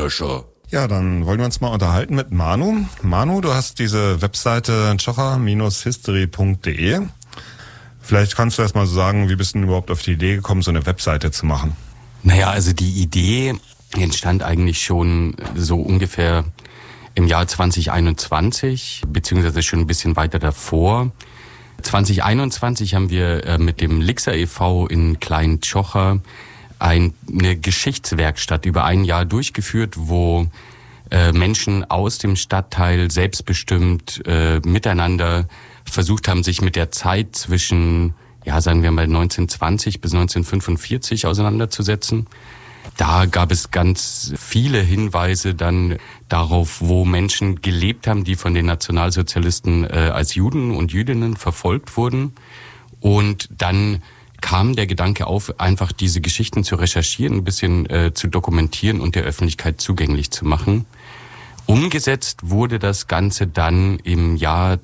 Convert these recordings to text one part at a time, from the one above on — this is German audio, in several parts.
Geldwäsche. Ja, dann wollen wir uns mal unterhalten mit Manu. Manu, du hast diese Webseite chocher-history.de. Vielleicht kannst du erst mal sagen, wie bist du denn überhaupt auf die Idee gekommen, so eine Webseite zu machen? Naja, also die Idee entstand eigentlich schon so ungefähr im Jahr 2021, beziehungsweise schon ein bisschen weiter davor. 2021 haben wir mit dem Lixer e.V. in Klein-Tschocher eine Geschichtswerkstatt über ein Jahr durchgeführt, wo Menschen aus dem Stadtteil selbstbestimmt miteinander versucht haben, sich mit der Zeit zwischen, ja, sagen wir mal 1920 bis 1945 auseinanderzusetzen. Da gab es ganz viele Hinweise dann darauf, wo Menschen gelebt haben, die von den Nationalsozialisten als Juden und Jüdinnen verfolgt wurden. Und dann kam der Gedanke auf, einfach diese Geschichten zu recherchieren, ein bisschen zu dokumentieren und der Öffentlichkeit zugänglich zu machen. Umgesetzt wurde das Ganze dann im Jahr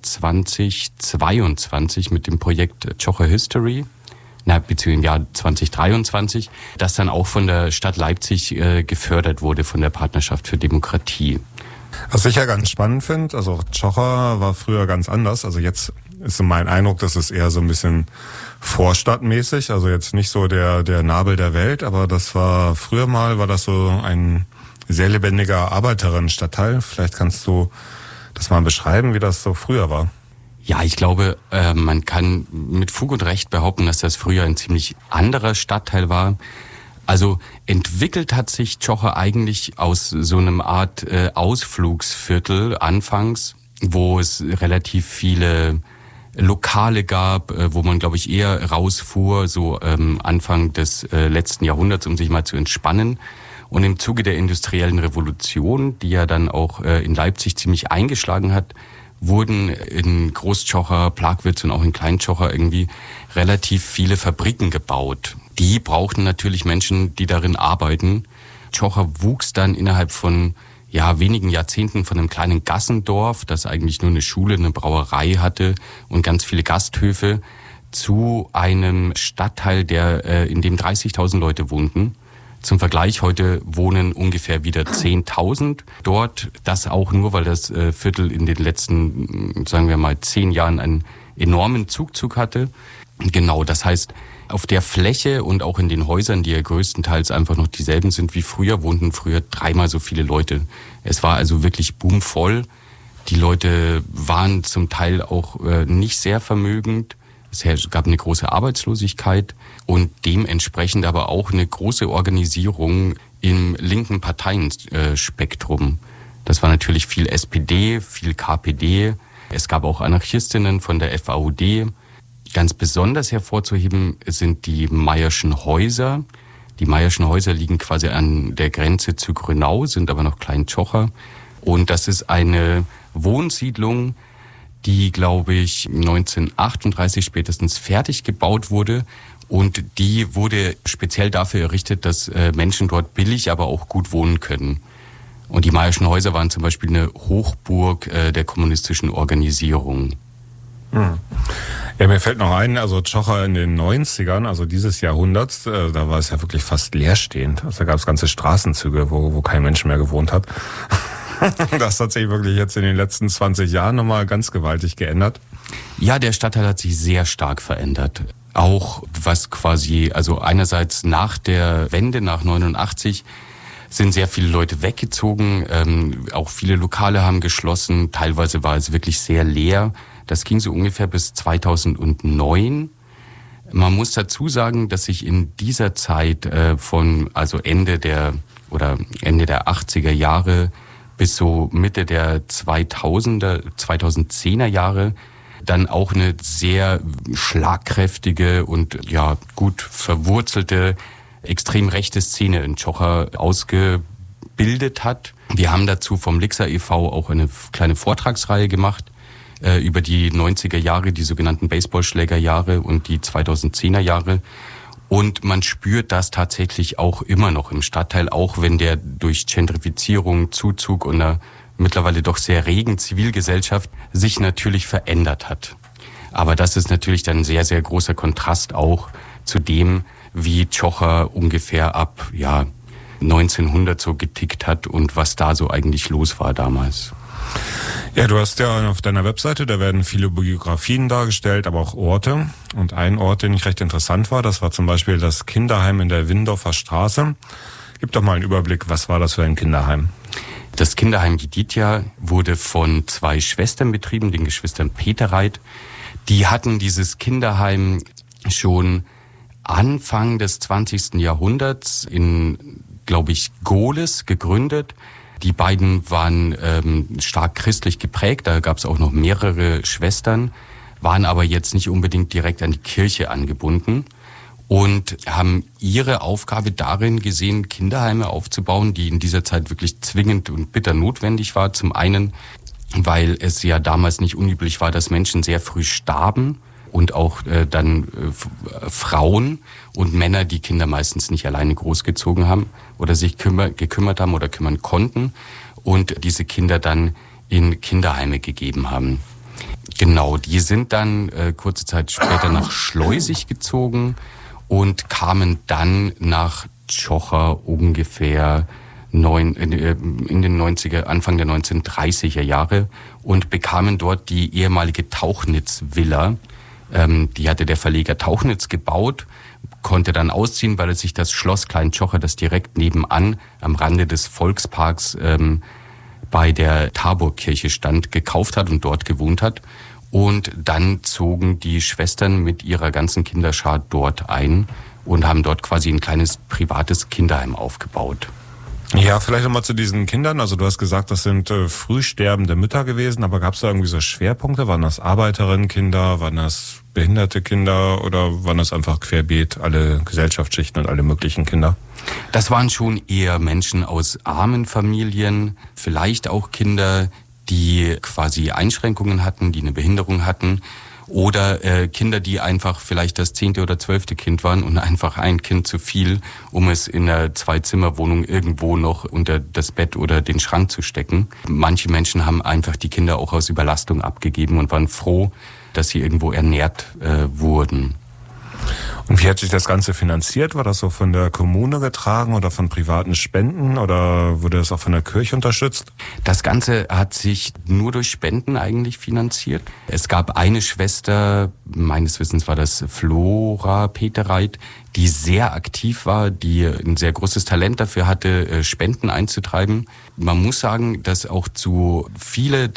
2022 mit dem Projekt Chocher History, beziehungsweise im Jahr 2023, das dann auch von der Stadt Leipzig gefördert wurde, von der Partnerschaft für Demokratie. Was ich ja ganz spannend finde, also Tschocher war früher ganz anders. Also jetzt ist so mein Eindruck, dass es eher so ein bisschen vorstadtmäßig, also jetzt nicht so der Nabel der Welt, aber früher war das so ein sehr lebendiger Arbeiterinnenstadtteil. Vielleicht kannst du das mal beschreiben, wie das so früher war. Ja, ich glaube, man kann mit Fug und Recht behaupten, dass das früher ein ziemlich anderer Stadtteil war. Also entwickelt hat sich Tschocher eigentlich aus so einem Art Ausflugsviertel anfangs, wo es relativ viele Lokale gab, wo man, glaube ich, eher rausfuhr, so Anfang des letzten Jahrhunderts, um sich mal zu entspannen. Und im Zuge der industriellen Revolution, die ja dann auch in Leipzig ziemlich eingeschlagen hat, wurden in Groß-Tschocher, Plagwitz und auch in Klein-Tschocher irgendwie relativ viele Fabriken gebaut. Die brauchten natürlich Menschen, die darin arbeiten. Tschocher wuchs dann innerhalb von wenigen Jahrzehnten von einem kleinen Gassendorf, das eigentlich nur eine Schule, eine Brauerei hatte und ganz viele Gasthöfe, zu einem Stadtteil, in dem 30.000 Leute wohnten. Zum Vergleich, heute wohnen ungefähr wieder 10.000 dort. Das auch nur, weil das Viertel in den letzten, sagen wir mal, 10 Jahren einen enormen Zugzug hatte. Genau, das heißt, auf der Fläche und auch in den Häusern, die ja größtenteils einfach noch dieselben sind wie früher, wohnten früher 3-mal so viele Leute. Es war also wirklich boomvoll. Die Leute waren zum Teil auch nicht sehr vermögend. Es gab eine große Arbeitslosigkeit und dementsprechend aber auch eine große Organisierung im linken Parteienspektrum. Das war natürlich viel SPD, viel KPD. Es gab auch Anarchistinnen von der FAUD. Ganz besonders hervorzuheben sind die Mayer'schen Häuser. Die Mayer'schen Häuser liegen quasi an der Grenze zu Grünau, sind aber noch Klein-Tschocher. Und das ist eine Wohnsiedlung, die, glaube ich, 1938 spätestens fertig gebaut wurde. Und die wurde speziell dafür errichtet, dass Menschen dort billig, aber auch gut wohnen können. Und die Mayer'schen Häuser waren zum Beispiel eine Hochburg der kommunistischen Organisierung. Ja, mir fällt noch ein, also Tschocher in den 90ern, also dieses Jahrhunderts, da war es ja wirklich fast leerstehend. Also da gab es ganze Straßenzüge, wo kein Mensch mehr gewohnt hat. Das hat sich wirklich jetzt in den letzten 20 Jahren nochmal ganz gewaltig geändert. Ja, der Stadtteil hat sich sehr stark verändert. Auch was quasi, also einerseits nach der Wende, nach 89, sind sehr viele Leute weggezogen. Auch viele Lokale haben geschlossen. Teilweise war es wirklich sehr leer. Das ging so ungefähr bis 2009. Man muss dazu sagen, dass sich in dieser Zeit Ende der 80er Jahre bis so Mitte der 2010er Jahre dann auch eine sehr schlagkräftige und gut verwurzelte extrem rechte Szene in Tschocher ausgebildet hat. Wir haben dazu vom Lixer e.V. auch eine kleine Vortragsreihe gemacht über die 90er Jahre, die sogenannten Baseballschlägerjahre und die 2010er Jahre. Und man spürt das tatsächlich auch immer noch im Stadtteil, auch wenn der durch Gentrifizierung, Zuzug und einer mittlerweile doch sehr regen Zivilgesellschaft sich natürlich verändert hat. Aber das ist natürlich dann ein sehr, sehr großer Kontrast auch zu dem, wie Tschocher ungefähr ab 1900 so getickt hat und was da so eigentlich los war damals. Ja, du hast ja auf deiner Webseite, da werden viele Biografien dargestellt, aber auch Orte. Und ein Ort, den ich recht interessant war, das war zum Beispiel das Kinderheim in der Windorfer Straße. Gib doch mal einen Überblick, was war das für ein Kinderheim? Das Kinderheim Giditia wurde von 2 Schwestern betrieben, den Geschwistern Peterreit. Die hatten dieses Kinderheim schon Anfang des 20. Jahrhunderts in, glaube ich, Gohlis gegründet. Die beiden waren stark christlich geprägt, da gab es auch noch mehrere Schwestern, waren aber jetzt nicht unbedingt direkt an die Kirche angebunden und haben ihre Aufgabe darin gesehen, Kinderheime aufzubauen, die in dieser Zeit wirklich zwingend und bitter notwendig war. Zum einen, weil es ja damals nicht unüblich war, dass Menschen sehr früh starben und auch dann Frauen und Männer, die Kinder meistens nicht alleine großgezogen haben oder sich gekümmert haben oder kümmern konnten und diese Kinder dann in Kinderheime gegeben haben. Genau, die sind dann kurze Zeit später nach Schleusig gezogen und kamen dann nach Tschocher ungefähr in den Anfang der 1930er Jahre und bekamen dort die ehemalige Tauchnitz-Villa. Die hatte der Verleger Tauchnitz gebaut, konnte dann ausziehen, weil er sich das Schloss Klein-Tschocher, das direkt nebenan am Rande des Volksparks bei der Taborkirche stand, gekauft hat und dort gewohnt hat. Und dann zogen die Schwestern mit ihrer ganzen Kinderschar dort ein und haben dort quasi ein kleines privates Kinderheim aufgebaut. Ja, vielleicht nochmal zu diesen Kindern. Also du hast gesagt, das sind früh sterbende Mütter gewesen, aber gab es da irgendwie so Schwerpunkte? Waren das Arbeiterinnenkinder, waren das behinderte Kinder oder waren das einfach querbeet alle Gesellschaftsschichten und alle möglichen Kinder? Das waren schon eher Menschen aus armen Familien, vielleicht auch Kinder, die quasi Einschränkungen hatten, die eine Behinderung hatten. Oder Kinder, die einfach vielleicht das 10. oder 12. Kind waren und einfach ein Kind zu viel, um es in einer 2-Zimmer-Wohnung irgendwo noch unter das Bett oder den Schrank zu stecken. Manche Menschen haben einfach die Kinder auch aus Überlastung abgegeben und waren froh, dass sie irgendwo ernährt wurden. Und wie hat sich das Ganze finanziert? War das so von der Kommune getragen oder von privaten Spenden oder wurde das auch von der Kirche unterstützt? Das Ganze hat sich nur durch Spenden eigentlich finanziert. Es gab eine Schwester, meines Wissens war das Flora Peterreit, die sehr aktiv war, die ein sehr großes Talent dafür hatte, Spenden einzutreiben. Man muss sagen, dass auch zu viele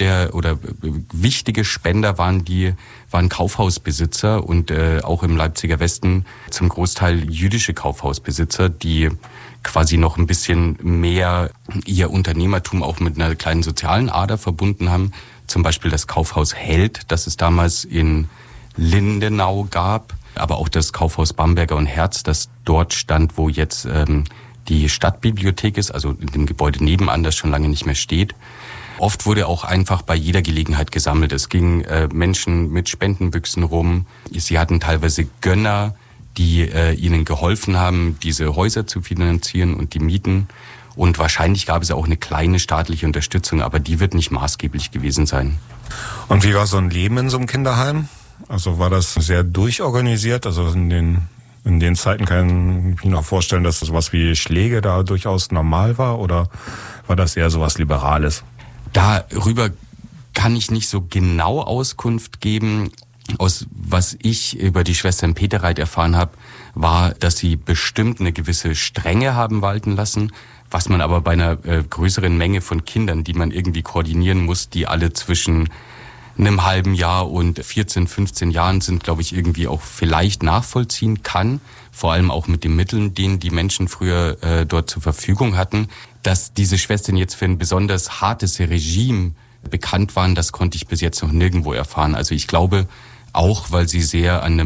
wichtige Spender waren Kaufhausbesitzer und auch im Leipziger Westen zum Großteil jüdische Kaufhausbesitzer, die quasi noch ein bisschen mehr ihr Unternehmertum auch mit einer kleinen sozialen Ader verbunden haben. Zum Beispiel das Kaufhaus Held, das es damals in Lindenau gab, aber auch das Kaufhaus Bamberger und Herz, das dort stand, wo jetzt die Stadtbibliothek ist, also in dem Gebäude nebenan, das schon lange nicht mehr steht. Oft wurde auch einfach bei jeder Gelegenheit gesammelt. Es gingen Menschen mit Spendenbüchsen rum. Sie hatten teilweise Gönner, die ihnen geholfen haben, diese Häuser zu finanzieren und die Mieten. Und wahrscheinlich gab es auch eine kleine staatliche Unterstützung, aber die wird nicht maßgeblich gewesen sein. Und wie war so ein Leben in so einem Kinderheim? Also war das sehr durchorganisiert? Also in den Zeiten kann ich mir noch vorstellen, dass sowas wie Schläge da durchaus normal war, oder war das eher sowas Liberales? Darüber kann ich nicht so genau Auskunft geben. Aus was ich über die Schwestern Peterreit erfahren habe, war, dass sie bestimmt eine gewisse Strenge haben walten lassen, was man aber bei einer größeren Menge von Kindern, die man irgendwie koordinieren muss, die alle zwischen einem halben Jahr und 14, 15 Jahren sind, glaube ich, irgendwie auch vielleicht nachvollziehen kann. Vor allem auch mit den Mitteln, denen die Menschen früher dort zur Verfügung hatten. Dass diese Schwestern jetzt für ein besonders hartes Regime bekannt waren, das konnte ich bis jetzt noch nirgendwo erfahren. Also ich glaube, auch weil sie sehr an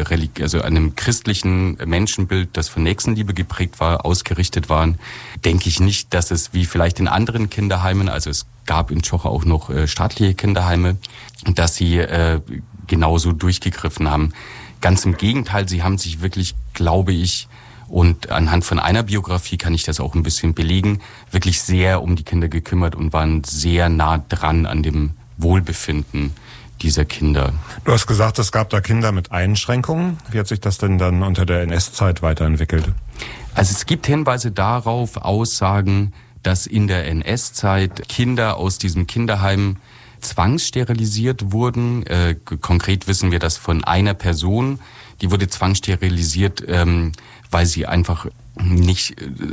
einem christlichen Menschenbild, das von Nächstenliebe geprägt war, ausgerichtet waren, denke ich nicht, dass es wie vielleicht in anderen Kinderheimen, also es gab in Tschocher auch noch staatliche Kinderheime, dass sie genauso durchgegriffen haben. Ganz im Gegenteil, sie haben sich wirklich, glaube ich, und anhand von einer Biografie kann ich das auch ein bisschen belegen, wirklich sehr um die Kinder gekümmert und waren sehr nah dran an dem Wohlbefinden dieser Kinder. Du hast gesagt, es gab da Kinder mit Einschränkungen. Wie hat sich das denn dann unter der NS-Zeit weiterentwickelt? Also es gibt Hinweise darauf, Aussagen, dass in der NS-Zeit Kinder aus diesem Kinderheim zwangssterilisiert wurden. Konkret wissen wir das von einer Person, die wurde zwangssterilisiert, weil sie einfach nicht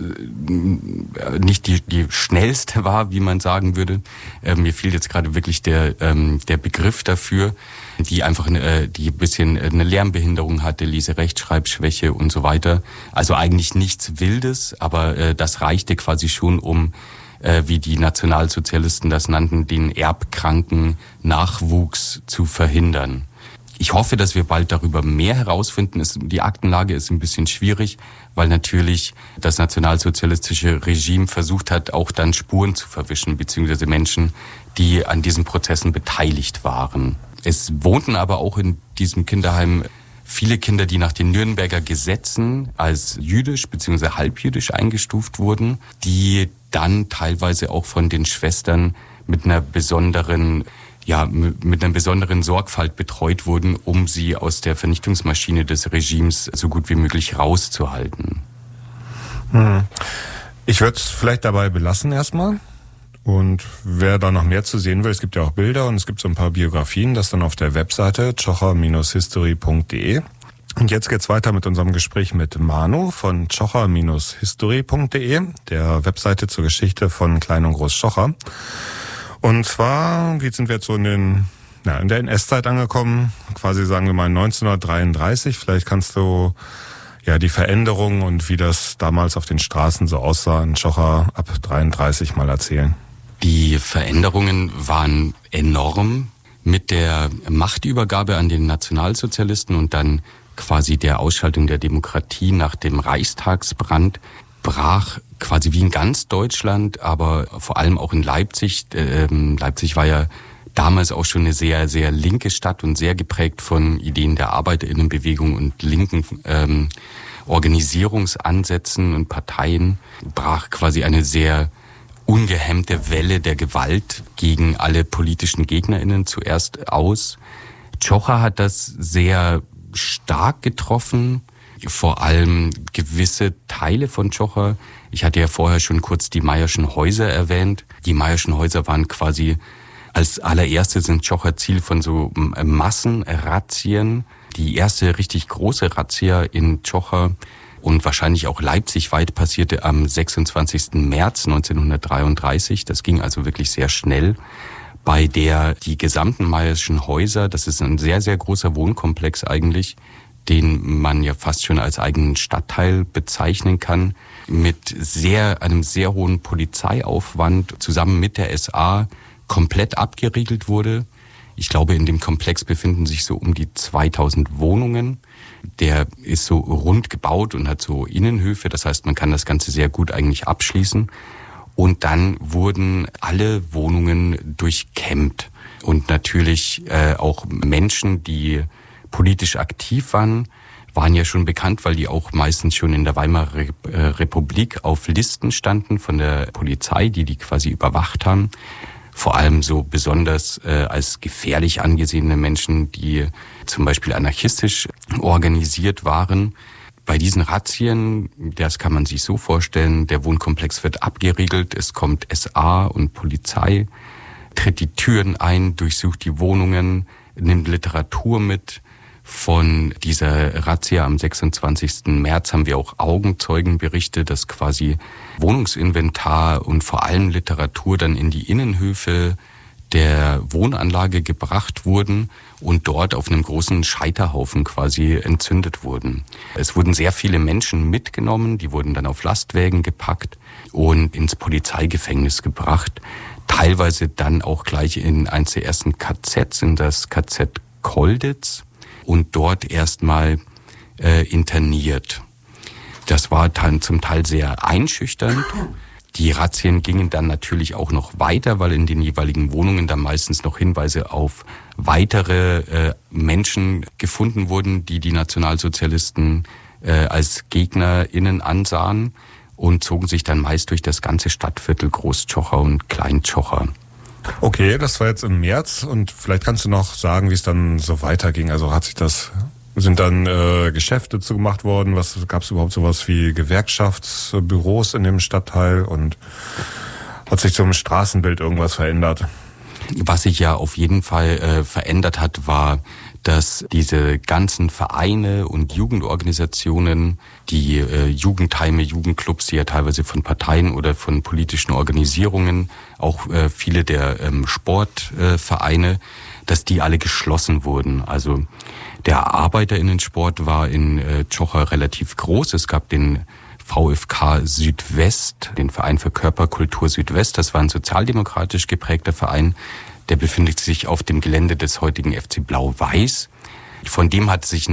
die schnellste war, wie man sagen würde. Mir fiel jetzt gerade wirklich der Begriff dafür, die einfach die ein bisschen eine Lernbehinderung hatte, Lese-Rechtschreibschwäche und so weiter. Also eigentlich nichts Wildes, aber das reichte quasi schon, um, wie die Nationalsozialisten das nannten, den erbkranken Nachwuchs zu verhindern. Ich hoffe, dass wir bald darüber mehr herausfinden. Die Aktenlage ist ein bisschen schwierig, weil natürlich das nationalsozialistische Regime versucht hat, auch dann Spuren zu verwischen, beziehungsweise Menschen, die an diesen Prozessen beteiligt waren. Es wohnten aber auch in diesem Kinderheim viele Kinder, die nach den Nürnberger Gesetzen als jüdisch bzw. halbjüdisch eingestuft wurden, die dann teilweise auch von den Schwestern mit einer besonderen Sorgfalt betreut wurden, um sie aus der Vernichtungsmaschine des Regimes so gut wie möglich rauszuhalten. Ich würde es vielleicht dabei belassen erstmal. Und wer da noch mehr zu sehen will, es gibt ja auch Bilder und es gibt so ein paar Biografien, das dann auf der Webseite chocher-history.de. Und jetzt geht's weiter mit unserem Gespräch mit Manu von chocher-history.de, der Webseite zur Geschichte von Klein und Groß Chocher. Und zwar, wie sind wir jetzt so in der NS-Zeit angekommen, quasi sagen wir mal 1933. Vielleicht kannst du die Veränderungen und wie das damals auf den Straßen so aussah in Chocher ab 33 mal erzählen. Die Veränderungen waren enorm. Mit der Machtübergabe an den Nationalsozialisten und dann quasi der Ausschaltung der Demokratie nach dem Reichstagsbrand brach quasi wie in ganz Deutschland, aber vor allem auch in Leipzig. Leipzig war ja damals auch schon eine sehr, sehr linke Stadt und sehr geprägt von Ideen der ArbeiterInnenbewegung und linken Organisierungsansätzen und Parteien. Brach quasi eine sehr ungehemmte Welle der Gewalt gegen alle politischen GegnerInnen zuerst aus. Chocher hat das sehr stark getroffen, vor allem gewisse Teile von Chocher. Ich hatte ja vorher schon kurz die Mayer'schen Häuser erwähnt. Die Mayer'schen Häuser waren quasi als allererstes in Chocher Ziel von so Massenrazzien. Die erste richtig große Razzia in Chocher und wahrscheinlich auch leipzigweit passierte am 26. März 1933. Das ging also wirklich sehr schnell, bei der die gesamten Mayer'schen Häuser, das ist ein sehr, sehr großer Wohnkomplex eigentlich, den man ja fast schon als eigenen Stadtteil bezeichnen kann, mit einem sehr hohen Polizeiaufwand zusammen mit der SA komplett abgeriegelt wurde. Ich glaube, in dem Komplex befinden sich so um die 2000 Wohnungen. Der ist so rund gebaut und hat so Innenhöfe. Das heißt, man kann das Ganze sehr gut eigentlich abschließen. Und dann wurden alle Wohnungen durchkämmt. Und natürlich auch Menschen, die politisch aktiv waren ja schon bekannt, weil die auch meistens schon in der Weimarer Republik auf Listen standen von der Polizei, die quasi überwacht haben. Vor allem so besonders als gefährlich angesehene Menschen, die zum Beispiel anarchistisch organisiert waren. Bei diesen Razzien, das kann man sich so vorstellen, der Wohnkomplex wird abgeriegelt, es kommt SA und Polizei, tritt die Türen ein, durchsucht die Wohnungen, nimmt Literatur mit. Von dieser Razzia am 26. März haben wir auch Augenzeugenberichte, dass quasi Wohnungsinventar und vor allem Literatur dann in die Innenhöfe der Wohnanlage gebracht wurden und dort auf einem großen Scheiterhaufen quasi entzündet wurden. Es wurden sehr viele Menschen mitgenommen, die wurden dann auf Lastwägen gepackt und ins Polizeigefängnis gebracht. Teilweise dann auch gleich in eins der ersten KZs, in das KZ Kolditz. Und dort erstmal interniert. Das war dann zum Teil sehr einschüchternd. Die Razzien gingen dann natürlich auch noch weiter, weil in den jeweiligen Wohnungen dann meistens noch Hinweise auf weitere Menschen gefunden wurden, die Nationalsozialisten als GegnerInnen ansahen und zogen sich dann meist durch das ganze Stadtviertel Groß Chocher und Klein Chocher. Okay, das war jetzt im März und vielleicht kannst du noch sagen, wie es dann so weiterging. Also sind dann Geschäfte zugemacht worden? Gab es überhaupt sowas wie Gewerkschaftsbüros in dem Stadtteil und hat sich zum Straßenbild irgendwas verändert? Was sich ja auf jeden Fall verändert hat, war, dass diese ganzen Vereine und Jugendorganisationen, die Jugendheime, Jugendclubs, die ja teilweise von Parteien oder von politischen Organisierungen, auch viele der Sportvereine, dass die alle geschlossen wurden. Also der ArbeiterInnensport war in Zsocher relativ groß. Es gab den VfK Südwest, den Verein für Körperkultur Südwest. Das war ein sozialdemokratisch geprägter Verein. Der befindet sich auf dem Gelände des heutigen FC Blau-Weiß. Von dem hat sich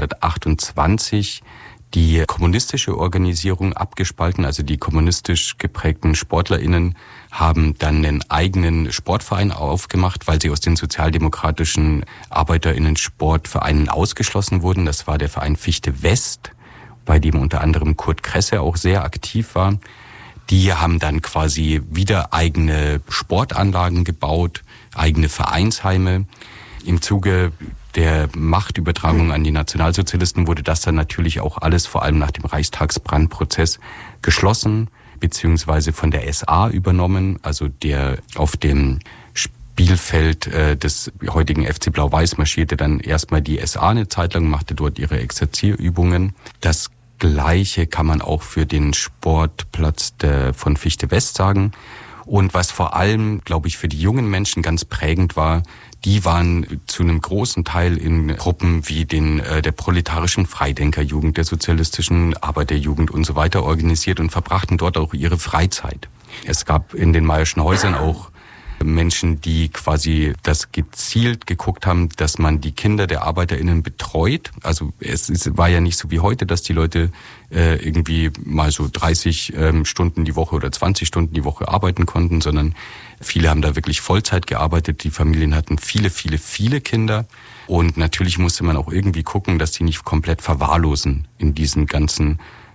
1928 die kommunistische Organisierung abgespalten. Also die kommunistisch geprägten SportlerInnen haben dann einen eigenen Sportverein aufgemacht, weil sie aus den sozialdemokratischen ArbeiterInnen-Sportvereinen ausgeschlossen wurden. Das war der Verein Fichte West, bei dem unter anderem Kurt Kresse auch sehr aktiv war. Die haben dann quasi wieder eigene Sportanlagen gebaut, eigene Vereinsheime. Im Zuge der Machtübertragung an die Nationalsozialisten wurde das dann natürlich auch alles, vor allem nach dem Reichstagsbrandprozess, geschlossen beziehungsweise von der SA übernommen. Also der auf dem Spielfeld des heutigen FC Blau-Weiß marschierte dann erstmal die SA eine Zeit lang, machte dort ihre Exerzierübungen. Das Gleiche kann man auch für den Sportplatz von Fichte West sagen. Und was vor allem, glaube ich, für die jungen Menschen ganz prägend war, die waren zu einem großen Teil in Gruppen wie der proletarischen Freidenkerjugend, der sozialistischen Arbeiterjugend und so weiter organisiert und verbrachten dort auch ihre Freizeit. Es gab in den Mayer'schen Häusern auch Menschen, die quasi das gezielt geguckt haben, dass man die Kinder der ArbeiterInnen betreut. Also es war ja nicht so wie heute, dass die Leute irgendwie mal so 30 Stunden die Woche oder 20 Stunden die Woche arbeiten konnten, sondern viele haben da wirklich Vollzeit gearbeitet. Die Familien hatten viele Kinder. Und natürlich musste man auch irgendwie gucken, dass die nicht komplett verwahrlosen in diesem ganzen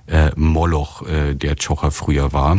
Moloch, der Zsocher früher war.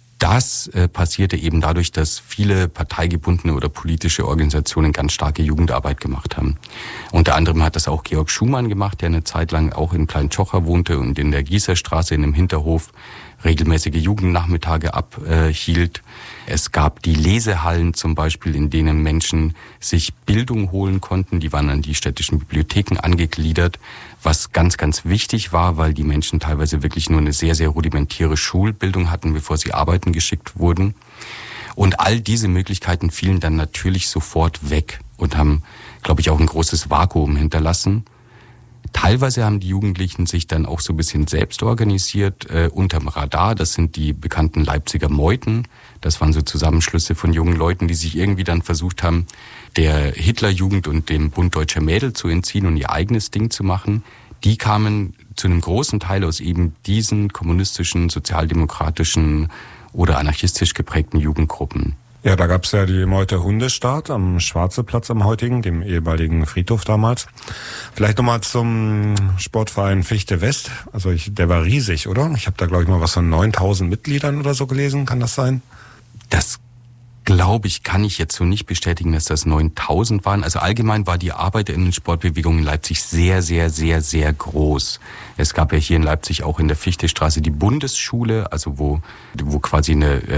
Das passierte eben dadurch, dass viele parteigebundene oder politische Organisationen ganz starke Jugendarbeit gemacht haben. Unter anderem hat das auch Georg Schumann gemacht, der eine Zeit lang auch in Klein-Zsocher wohnte und in der Gießerstraße in einem Hinterhof regelmäßige Jugendnachmittage abhielt. Es gab die Lesehallen zum Beispiel, in denen Menschen sich Bildung holen konnten. Die waren an die städtischen Bibliotheken angegliedert, was ganz, ganz wichtig war, weil die Menschen teilweise wirklich nur eine sehr, sehr rudimentäre Schulbildung hatten, bevor sie arbeiten geschickt wurden. Und all diese Möglichkeiten fielen dann natürlich sofort weg und haben, glaube ich, auch ein großes Vakuum hinterlassen. Teilweise haben die Jugendlichen sich dann auch so ein bisschen selbst organisiert, unterm Radar. Das sind die bekannten Leipziger Meuten. Das waren so Zusammenschlüsse von jungen Leuten, die sich irgendwie dann versucht haben, der Hitlerjugend und dem Bund Deutscher Mädel zu entziehen und ihr eigenes Ding zu machen. Die kamen zu einem großen Teil aus eben diesen kommunistischen, sozialdemokratischen oder anarchistisch geprägten Jugendgruppen. Ja, da gab's ja die Meuter Hundestaat am Schwarzeplatz am heutigen, dem ehemaligen Friedhof damals. Vielleicht nochmal zum Sportverein Fichte West. Also der war riesig, oder? Ich habe da, glaube ich, mal was von 9.000 Mitgliedern oder so gelesen. Kann das sein? Das glaube ich, kann ich jetzt so nicht bestätigen, dass das 9.000 waren. Also allgemein war die ArbeiterInnen-Sportbewegung in Leipzig sehr, sehr, sehr, sehr groß. Es gab ja hier in Leipzig auch in der Fichtestraße die Bundesschule, also wo quasi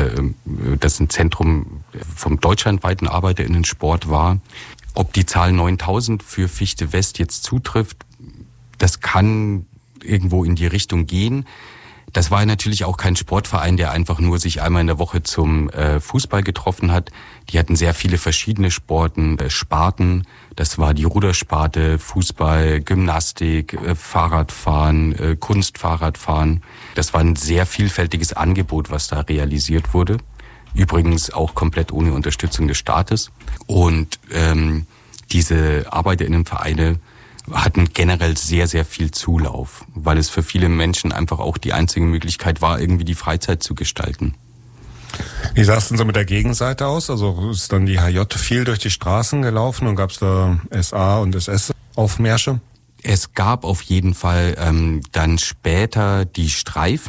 das ein Zentrum vom deutschlandweiten ArbeiterInnen-Sport war. Ob die Zahl 9.000 für Fichte West jetzt zutrifft, das kann irgendwo in die Richtung gehen. Das war natürlich auch kein Sportverein, der einfach nur sich einmal in der Woche zum Fußball getroffen hat. Die hatten sehr viele verschiedene Sparten. Das war die Rudersparte, Fußball, Gymnastik, Fahrradfahren, Kunstfahrradfahren. Das war ein sehr vielfältiges Angebot, was da realisiert wurde. Übrigens auch komplett ohne Unterstützung des Staates. Und diese ArbeiterInnenvereine hatten generell sehr, sehr viel Zulauf, weil es für viele Menschen einfach auch die einzige Möglichkeit war, irgendwie die Freizeit zu gestalten. Wie sah es denn so mit der Gegenseite aus? Also ist dann die HJ viel durch die Straßen gelaufen und gab es da SA und SS-Aufmärsche? Es gab auf jeden Fall dann später den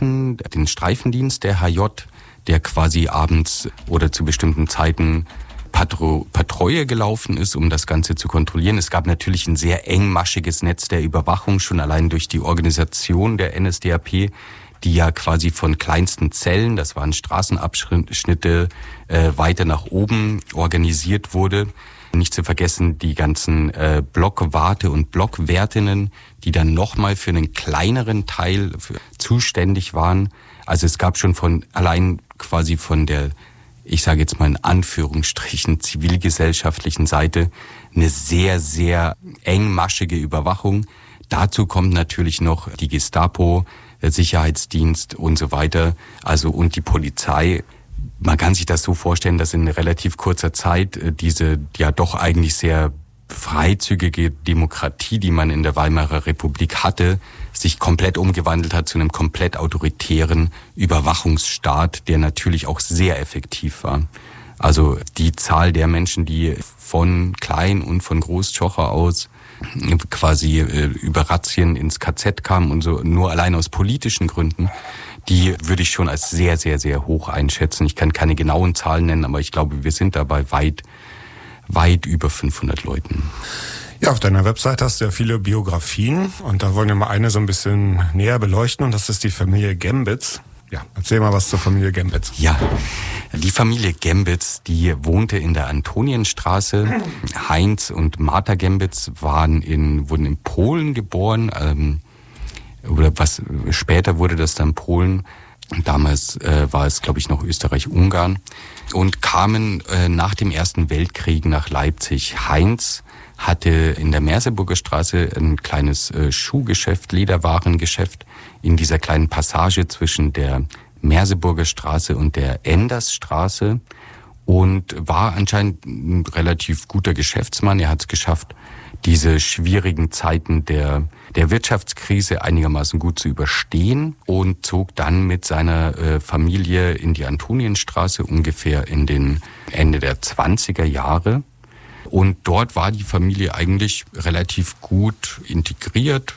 Streifendienst der HJ, der quasi abends oder zu bestimmten Zeiten Patrouille gelaufen ist, um das Ganze zu kontrollieren. Es gab natürlich ein sehr engmaschiges Netz der Überwachung, schon allein durch die Organisation der NSDAP, die ja quasi von kleinsten Zellen, das waren Straßenabschnitte, weiter nach oben organisiert wurde. Nicht zu vergessen die ganzen Blockwarte und Blockwärtinnen, die dann nochmal für einen kleineren Teil zuständig waren. Also es gab schon allein quasi von der, ich sage jetzt mal in Anführungsstrichen, zivilgesellschaftlichen Seite eine sehr, sehr engmaschige Überwachung. Dazu kommt natürlich noch die Gestapo, der Sicherheitsdienst und so weiter, also und die Polizei. Man kann sich das so vorstellen, dass in relativ kurzer Zeit diese ja doch eigentlich sehr freizügige Demokratie, die man in der Weimarer Republik hatte, sich komplett umgewandelt hat zu einem komplett autoritären Überwachungsstaat, der natürlich auch sehr effektiv war. Also die Zahl der Menschen, die von Klein- und von Groß-Tschocher aus quasi über Razzien ins KZ kamen und so, nur allein aus politischen Gründen, die würde ich schon als sehr, sehr, sehr hoch einschätzen. Ich kann keine genauen Zahlen nennen, aber ich glaube, wir sind dabei weit über 500 Leuten. Ja, auf deiner Website hast du ja viele Biografien und da wollen wir mal eine so ein bisschen näher beleuchten und das ist die Familie Gembitz. Ja, erzähl mal was zur Familie Gembitz. Ja, die Familie Gembitz, die wohnte in der Antonienstraße. Heinz und Martha Gembitz wurden in Polen geboren, später wurde das dann Polen. Damals war es, glaube ich, noch Österreich-Ungarn und kamen nach dem Ersten Weltkrieg nach Leipzig. Heinz hatte in der Merseburger Straße ein kleines Schuhgeschäft, Lederwarengeschäft in dieser kleinen Passage zwischen der Merseburger Straße und der Endersstraße und war anscheinend ein relativ guter Geschäftsmann. Er hat es geschafft, diese schwierigen Zeiten der Wirtschaftskrise einigermaßen gut zu überstehen und zog dann mit seiner Familie in die Antonienstraße ungefähr in den Ende der 20er Jahre. Und dort war die Familie eigentlich relativ gut integriert.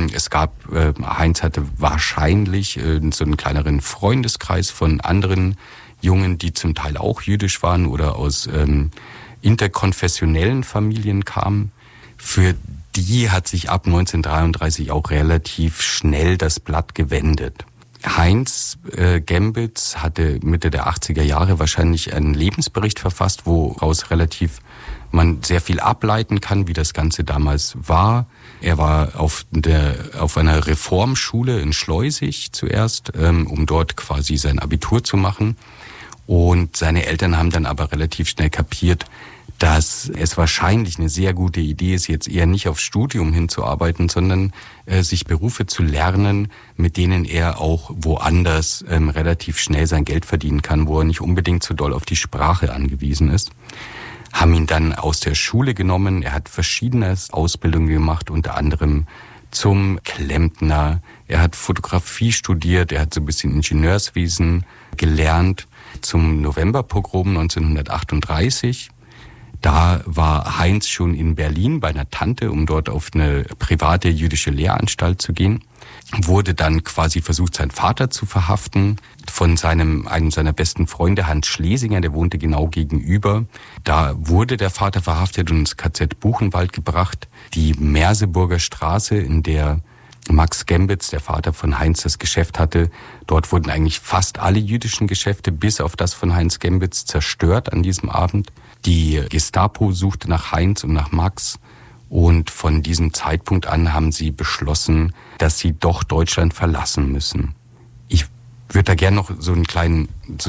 Heinz hatte wahrscheinlich so einen kleineren Freundeskreis von anderen Jungen, die zum Teil auch jüdisch waren oder aus interkonfessionellen Familien kamen. Für die hat sich ab 1933 auch relativ schnell das Blatt gewendet. Heinz Gembitz hatte Mitte der 80er Jahre wahrscheinlich einen Lebensbericht verfasst, woraus man sehr viel ableiten kann, wie das Ganze damals war. Er war auf einer Reformschule in Schleusig zuerst, um dort quasi sein Abitur zu machen. Und seine Eltern haben dann aber relativ schnell kapiert, dass es wahrscheinlich eine sehr gute Idee ist, jetzt eher nicht aufs Studium hinzuarbeiten, sondern sich Berufe zu lernen, mit denen er auch woanders relativ schnell sein Geld verdienen kann, wo er nicht unbedingt so doll auf die Sprache angewiesen ist. Haben ihn dann aus der Schule genommen. Er hat verschiedene Ausbildungen gemacht, unter anderem zum Klempner. Er hat Fotografie studiert, er hat so ein bisschen Ingenieurswesen gelernt. Zum Novemberpogrom 1938. Da war Heinz schon in Berlin bei einer Tante, um dort auf eine private jüdische Lehranstalt zu gehen. Wurde dann quasi versucht, seinen Vater zu verhaften von einem seiner besten Freunde, Hans Schlesinger, der wohnte genau gegenüber. Da wurde der Vater verhaftet und ins KZ Buchenwald gebracht. Die Merseburger Straße, in der Max Gembitz, der Vater von Heinz, das Geschäft hatte, dort wurden eigentlich fast alle jüdischen Geschäfte, bis auf das von Heinz Gembitz, zerstört an diesem Abend. Die Gestapo suchte nach Heinz und nach Max. Und von diesem Zeitpunkt an haben sie beschlossen, dass sie doch Deutschland verlassen müssen. Ich würde da gerne noch so einen kleinen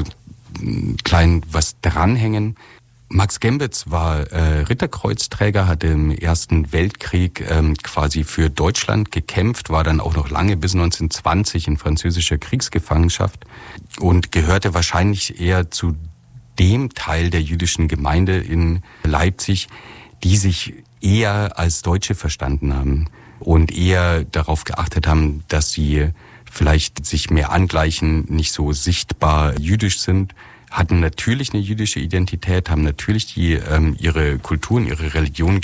was dranhängen. Max Gembitz war Ritterkreuzträger, hatte im Ersten Weltkrieg quasi für Deutschland gekämpft, war dann auch noch lange bis 1920 in französischer Kriegsgefangenschaft und gehörte wahrscheinlich eher zu dem Teil der jüdischen Gemeinde in Leipzig, die sich eher als Deutsche verstanden haben und eher darauf geachtet haben, dass sie vielleicht sich mehr angleichen, nicht so sichtbar jüdisch sind, hatten natürlich eine jüdische Identität, haben natürlich ihre Kulturen, ihre Religion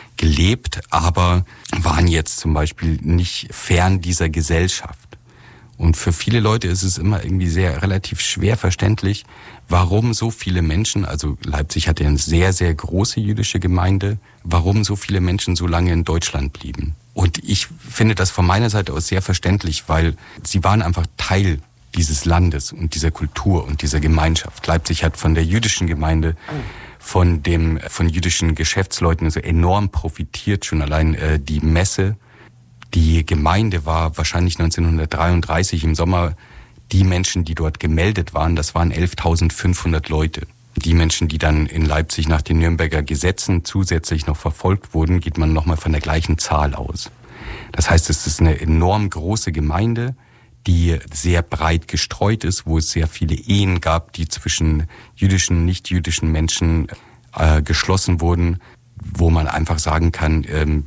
gelebt, aber waren jetzt zum Beispiel nicht fern dieser Gesellschaft. Und für viele Leute ist es immer irgendwie relativ schwer verständlich, warum so viele Menschen, also Leipzig hatte eine sehr, sehr große jüdische Gemeinde, warum so viele Menschen so lange in Deutschland blieben. Und ich finde das von meiner Seite aus sehr verständlich, weil sie waren einfach Teil dieses Landes und dieser Kultur und dieser Gemeinschaft. Leipzig hat von der jüdischen Gemeinde, von jüdischen Geschäftsleuten so enorm profitiert, schon allein die Messe. Die Gemeinde war wahrscheinlich 1933 im Sommer, die Menschen, die dort gemeldet waren, das waren 11.500 Leute. Die Menschen, die dann in Leipzig nach den Nürnberger Gesetzen zusätzlich noch verfolgt wurden, geht man nochmal von der gleichen Zahl aus. Das heißt, es ist eine enorm große Gemeinde, die sehr breit gestreut ist, wo es sehr viele Ehen gab, die zwischen jüdischen und nicht-jüdischen Menschen geschlossen wurden, wo man einfach sagen kann,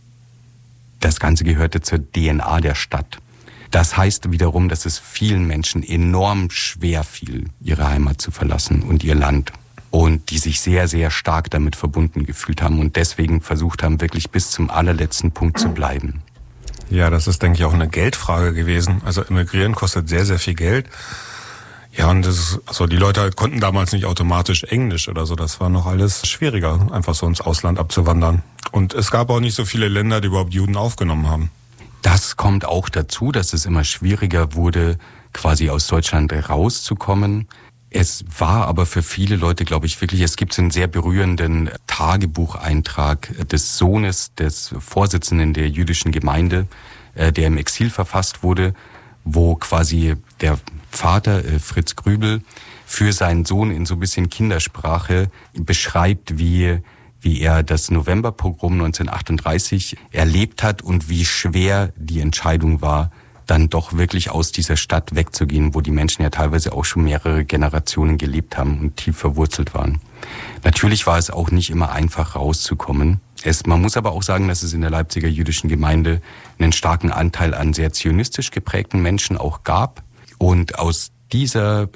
das Ganze gehörte zur DNA der Stadt. Das heißt wiederum, dass es vielen Menschen enorm schwer fiel, ihre Heimat zu verlassen und ihr Land. Und die sich sehr, sehr stark damit verbunden gefühlt haben und deswegen versucht haben, wirklich bis zum allerletzten Punkt zu bleiben. Ja, das ist, denke ich, auch eine Geldfrage gewesen. Also emigrieren kostet sehr, sehr viel Geld. Ja, und die Leute halt konnten damals nicht automatisch Englisch oder so. Das war noch alles schwieriger, einfach so ins Ausland abzuwandern. Und es gab auch nicht so viele Länder, die überhaupt Juden aufgenommen haben. Das kommt auch dazu, dass es immer schwieriger wurde, quasi aus Deutschland rauszukommen. Es war aber für viele Leute, glaube ich, wirklich, es gibt einen sehr berührenden Tagebucheintrag des Sohnes des Vorsitzenden der jüdischen Gemeinde, der im Exil verfasst wurde, wo quasi der Vater, Fritz Grübel, für seinen Sohn in so ein bisschen Kindersprache beschreibt, wie er das Novemberpogrom 1938 erlebt hat und wie schwer die Entscheidung war, dann doch wirklich aus dieser Stadt wegzugehen, wo die Menschen ja teilweise auch schon mehrere Generationen gelebt haben und tief verwurzelt waren. Natürlich war es auch nicht immer einfach rauszukommen. Man muss aber auch sagen, dass es in der Leipziger jüdischen Gemeinde einen starken Anteil an sehr zionistisch geprägten Menschen auch gab. Und aus diesem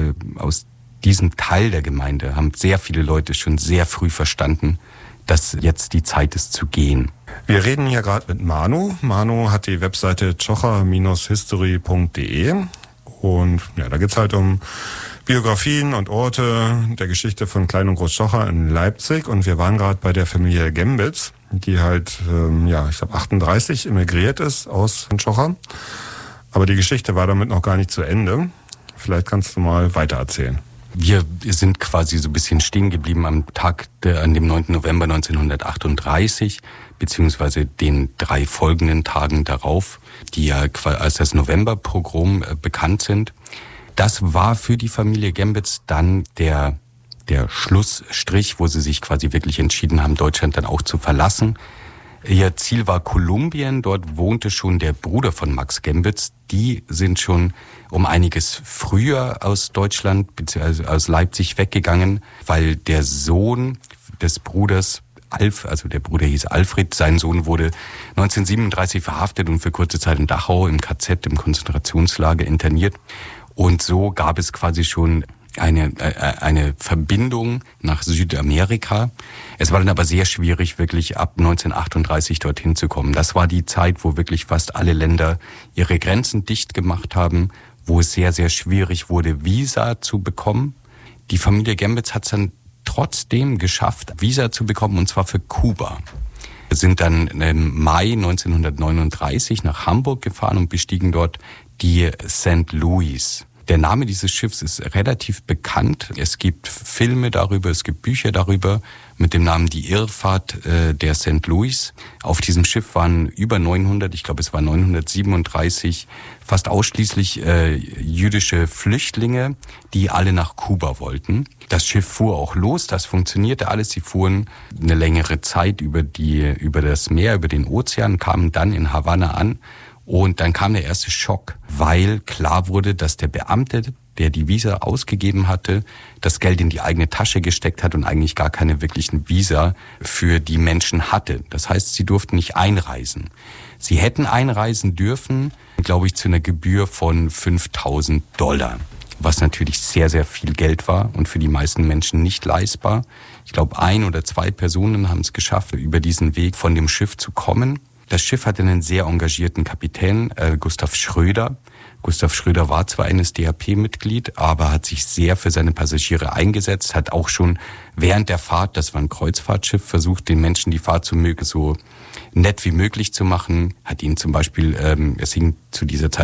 Teil der Gemeinde haben sehr viele Leute schon sehr früh verstanden, dass jetzt die Zeit ist zu gehen. Wir reden hier gerade mit Manu. Manu hat die Webseite chocher-history.de und ja, da geht's halt um Biografien und Orte der Geschichte von Klein- und Groß-Chocher in Leipzig und wir waren gerade bei der Familie Gembitz, die halt, ich glaube 38 emigriert ist aus Chocher. Aber die Geschichte war damit noch gar nicht zu Ende. Vielleicht kannst du mal weitererzählen. Wir sind quasi so ein bisschen stehen geblieben an dem 9. November 1938, beziehungsweise den 3 folgenden Tagen darauf, die ja als das Novemberpogrom bekannt sind. Das war für die Familie Gembitz dann der Schlussstrich, wo sie sich quasi wirklich entschieden haben, Deutschland dann auch zu verlassen. Ihr Ziel war Kolumbien, dort wohnte schon der Bruder von Max Gembitz. Die sind schon um einiges früher aus Deutschland bzw. aus Leipzig weggegangen, weil der Sohn des Bruders, der Bruder hieß Alfred, sein Sohn wurde 1937 verhaftet und für kurze Zeit in Dachau im KZ, im Konzentrationslager interniert. Und so gab es quasi schon eine Verbindung nach Südamerika. Es war dann aber sehr schwierig, wirklich ab 1938 dorthin zu kommen. Das war die Zeit, wo wirklich fast alle Länder ihre Grenzen dicht gemacht haben, wo es sehr, sehr schwierig wurde, Visa zu bekommen. Die Familie Gembitz hat es dann trotzdem geschafft, Visa zu bekommen, und zwar für Kuba. Wir sind dann im Mai 1939 nach Hamburg gefahren und bestiegen dort die St. Louis. Der Name dieses Schiffs ist relativ bekannt. Es gibt Filme darüber, es gibt Bücher darüber mit dem Namen Die Irrfahrt der St. Louis. Auf diesem Schiff waren über 900, ich glaube es waren 937, fast ausschließlich jüdische Flüchtlinge, die alle nach Kuba wollten. Das Schiff fuhr auch los, das funktionierte alles. Sie fuhren eine längere Zeit über das Meer, über den Ozean, kamen dann in Havanna an. Und dann kam der erste Schock, weil klar wurde, dass der Beamte, der die Visa ausgegeben hatte, das Geld in die eigene Tasche gesteckt hat und eigentlich gar keine wirklichen Visa für die Menschen hatte. Das heißt, sie durften nicht einreisen. Sie hätten einreisen dürfen, glaube ich, zu einer Gebühr von $5.000, was natürlich sehr, sehr viel Geld war und für die meisten Menschen nicht leistbar. Ich glaube, 1 oder 2 Personen haben es geschafft, über diesen Weg von dem Schiff zu kommen. Das Schiff hatte einen sehr engagierten Kapitän, Gustav Schröder. Gustav Schröder war zwar ein NSDAP-Mitglied, aber hat sich sehr für seine Passagiere eingesetzt, hat auch schon während der Fahrt, das war ein Kreuzfahrtschiff, versucht, den Menschen die Fahrt so nett wie möglich zu machen, hat ihnen zum Beispiel, es hing zu dieser Zeit